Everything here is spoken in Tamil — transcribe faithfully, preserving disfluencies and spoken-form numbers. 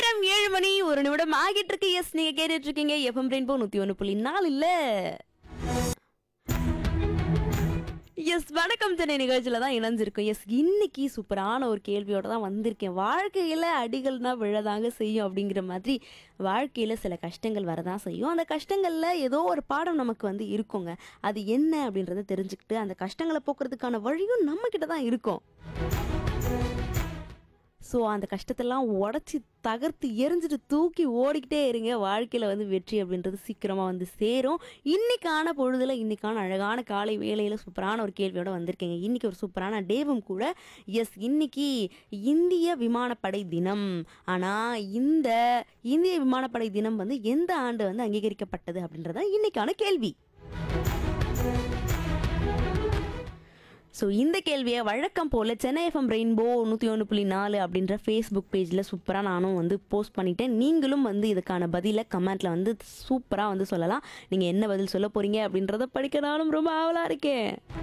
நேரம் ஏழு மணி ஒரு நிமிடம் ஆகிட்டு இருக்கு. எஸ், நீங்க கேட்டுட்டு இருக்கீங்க எஃப்எம் ரெயின்போ நூத்தி ஒன்று புள்ளி நாலு இல்ல. எஸ், வணக்கம் சென்னை நிகழ்ச்சியில தான் இணைஞ்சிருக்கும். எஸ், இன்னைக்கு சூப்பரான ஒரு கேள்வியோட தான் வந்திருக்கேன். வாழ்க்கையில அடிகள்னா விழதாங்க செய்யும் அப்படிங்கிற மாதிரி வாழ்க்கையில சில கஷ்டங்கள் வரதான் செய்யும். அந்த கஷ்டங்கள்ல ஏதோ ஒரு பாடம் நமக்கு வந்து இருக்குங்க. அது என்ன அப்படின்றத தெரிஞ்சுக்கிட்டு அந்த கஷ்டங்களை போக்குறதுக்கான வழியும் நம்ம கிட்ட தான் இருக்கும். ஸோ அந்த கஷ்டத்தெல்லாம் உடச்சி தகர்த்து எரிஞ்சிட்டு தூக்கி ஓடிக்கிட்டே இருங்க. வாழ்க்கையில் வந்து வெற்றி அப்படின்றது சீக்கிரமாக வந்து சேரும். இன்னைக்கான பொழுதுல இன்னைக்கான அழகான காலை வேளையில் சூப்பரான ஒரு கேள்வியோட வந்திருக்கேங்க. இன்னைக்கு ஒரு சூப்பரான டேவும் கூட. எஸ், இன்னைக்கு இந்திய விமானப்படை தினம். ஆனால் இந்த இந்திய விமானப்படை தினம் வந்து எந்த ஆண்டு வந்து அங்கீகரிக்கப்பட்டது அப்படின்றத இன்னைக்கான கேள்வி. ஸோ இந்த கேள்வியை வழக்கம் போல் சென்னை எஃப்எம் ரெயின்போ நூற்றி ஒன்று புள்ளி நாலு அப்படின்ற ஃபேஸ்புக் பேஜில் சூப்பராக நானும் வந்து போஸ்ட் பண்ணிட்டேன். நீங்களும் வந்து இதுக்கான பதிலை கமெண்ட்டில் வந்து சூப்பராக வந்து சொல்லலாம். நீங்கள் என்ன பதில் சொல்ல போகிறீங்க அப்படின்றத படிக்க நானும் ரொம்ப ஆவலாக இருக்கேன்.